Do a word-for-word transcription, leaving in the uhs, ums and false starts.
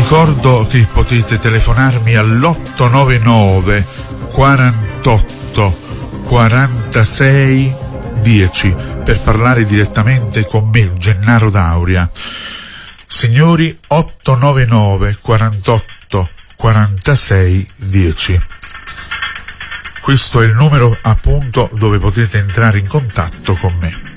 ricordo che potete telefonarmi all'otto nove nove quarantotto quarantasei dieci per parlare direttamente con me, Gennaro D'Auria. Signori, otto nove nove quarantotto quarantasei dieci. Questo è il numero appunto dove potete entrare in contatto con me.